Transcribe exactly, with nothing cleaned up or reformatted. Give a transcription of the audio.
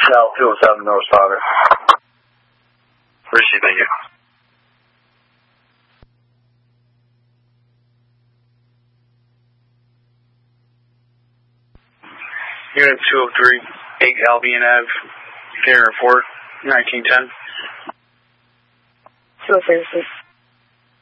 South two oh seven North Spotter. Receive, thank you. Unit two oh three, eight Albion Ave, Carrier Fort, nineteen ten. two oh three, receive.